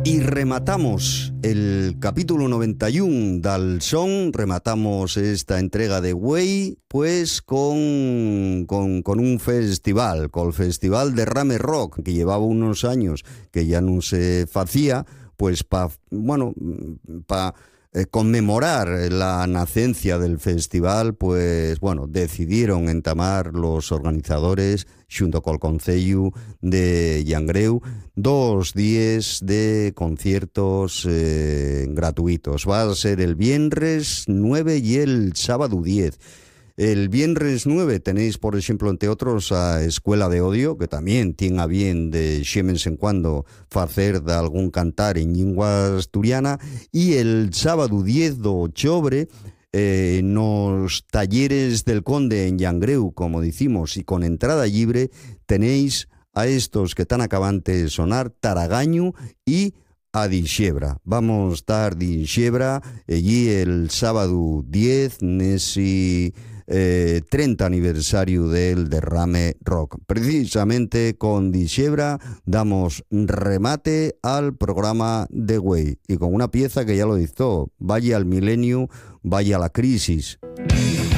Y rematamos el capítulo 91 del Son, rematamos esta entrega de Güey, pues con un festival, con el Festival Derrame Rock, que llevaba unos años que ya no se hacía, pues para conmemorar la nacencia del festival, pues bueno, decidieron entamar los organizadores xunto col Concello de Llangreu 2 días de conciertos gratuitos. Va a ser el viernes 9 y el sábado 10. El viernes 9 tenéis, por ejemplo, entre otros, a Escuela de Odio, que también tiene a bien de xemens en cuando facer de algún cantar en lingua asturiana, y el sábado 10 de octubre nos talleres del Conde en Llangreu, como decimos, y con entrada libre, tenéis a estos que están acabantes de sonar, Taragaño y a Dixebra. Vamos a estar Dixebra allí el sábado 10, nesi 30 aniversario del Derrame Rock. Precisamente con Dixebra damos remate al programa de Güey, y con una pieza que ya lo hizo, vaya al milenio, vaya a la crisis.